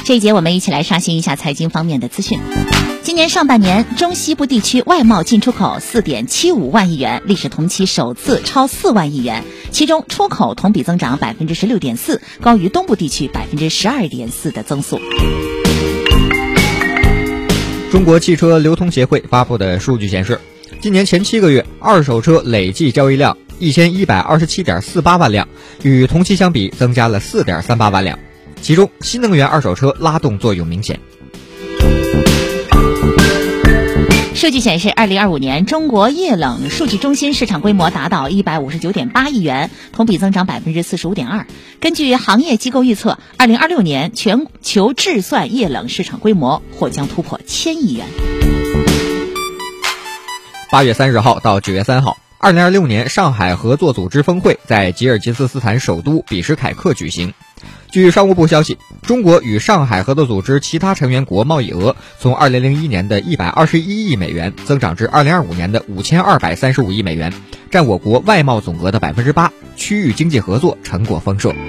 这一节我们一起来刷新一下财经方面的资讯。今年上半年，中西部地区外贸进出口 4.75 万亿元，历史同期首次超4万亿元，其中出口同比增长 16.4%， 高于东部地区 12.4% 的增速。 中国汽车流通协会发布的数据显示，今年前7个月二手车累计交易量 1127.48 万辆，与同期相比增加了 4.38 万辆，其中新能源二手车拉动作用明显。 数据显示，2025年中国液冷数据中心市场规模达到 159.8 亿元，同比增长 45.2%。根据行业机构预测，2026年全球制算液冷市场规模或将突破1000亿元。 8月30号到9月3号，2026年上海合作组织峰会在吉尔吉斯斯坦首都比什凯克举行。据商务部消息，中国与上海合作组织其他成员国贸易额从2001年的121亿美元增长至2025年的5235亿美元，占我国外贸总额的 8%， 区域经济合作成果丰硕。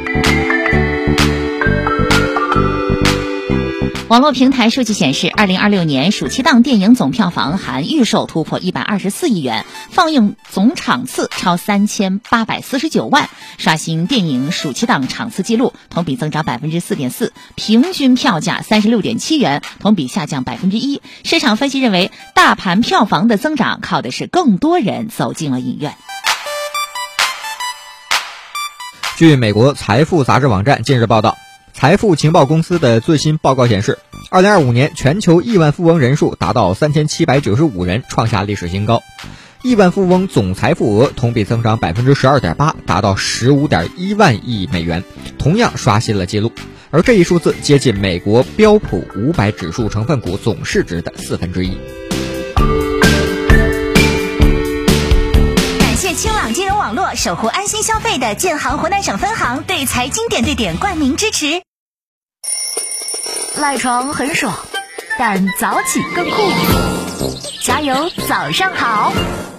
网络平台数据显示，2026年暑期档电影总票房含预售突破124亿元，放映总场次超3849万，刷新电影暑期档场次纪录，同比增长 4.4%， 平均票价 36.7 元，同比下降 1%。市场分析认为，大盘票房的增长靠的是更多人走进了影院。 据美国财富杂志网站近日报道，财富情报公司的最新报告显示，2025年全球亿万富翁人数达到3795人，创下历史新高。亿万富翁总财富额同比增长 12.8%， 达到 15.1 万亿美元，同样刷新了纪录。而这一数字接近美国标普500指数成分股总市值的1/4。 感谢清朗金融网络守护安心消费的建行湖南省分行对财经点对点冠名支持。赖床很爽，但早起更酷。加油，早上好。